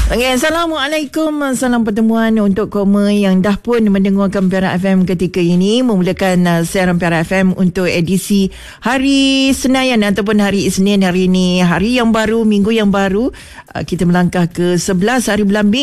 Okay, Assalamualaikum. Salam pertemuan untuk koma yang dah pun mendengarkan Perak FM ketika ini. Memulakan siaran Perak FM untuk edisi hari Senayan ataupun hari Isnin hari ini. Hari yang baru, minggu yang baru. Kita melangkah ke 11 hari bulan Mei